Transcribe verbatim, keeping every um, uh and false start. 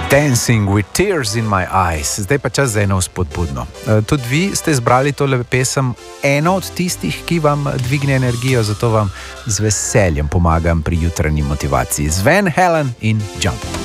Dancing with tears in my eyes. Zdaj pa čas za eno spodbudno. Tudi vi ste izbrali tole pesem, eno od tistih, ki vam dvigne energijo, zato vam z veseljem pomagam pri jutranji motivaciji. Van Halen in Jump.